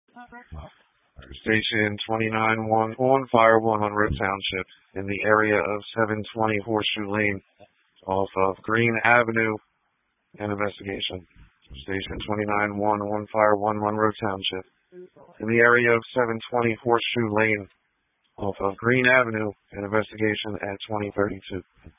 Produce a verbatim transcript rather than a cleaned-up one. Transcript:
Station twenty-nine one on fire one on Road Township in the area of seven twenty Horseshoe Lane off of Green Avenue. An investigation. Station twenty-nine one on fire one Monroe Township in the area of seven twenty Horseshoe Lane off of Green Avenue. An investigation at twenty thirty-two.